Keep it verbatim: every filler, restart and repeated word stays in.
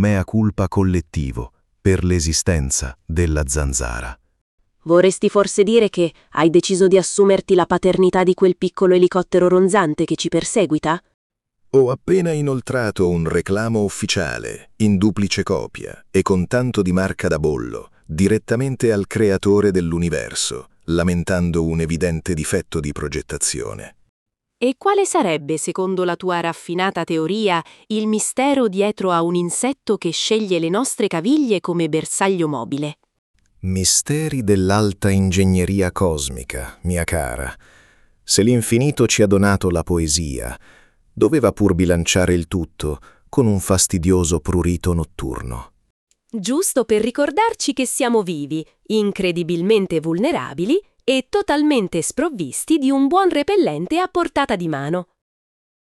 mea culpa collettivo per l'esistenza della zanzara. Vorresti forse dire che hai deciso di assumerti la paternità di quel piccolo elicottero ronzante che ci perseguita? Ho appena inoltrato un reclamo ufficiale, in duplice copia e con tanto di marca da bollo, direttamente al creatore dell'universo, lamentando un evidente difetto di progettazione. E quale sarebbe, secondo la tua raffinata teoria, il mistero dietro a un insetto che sceglie le nostre caviglie come bersaglio mobile? Misteri dell'alta ingegneria cosmica, mia cara. Se l'infinito ci ha donato la poesia, doveva pur bilanciare il tutto con un fastidioso prurito notturno. Giusto per ricordarci che siamo vivi, incredibilmente vulnerabili e totalmente sprovvisti di un buon repellente a portata di mano.